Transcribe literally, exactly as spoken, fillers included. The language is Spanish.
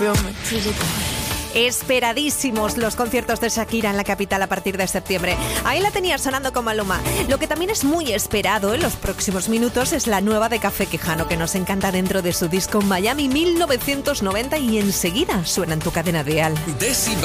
Esperadísimos los conciertos de Shakira en la capital a partir de septiembre. Ahí la tenía sonando con Maluma. Lo que también es muy esperado en los próximos minutos es la nueva de Café Quijano, que nos encanta dentro de su disco Miami mil novecientos noventa, y enseguida suena en tu cadena dial.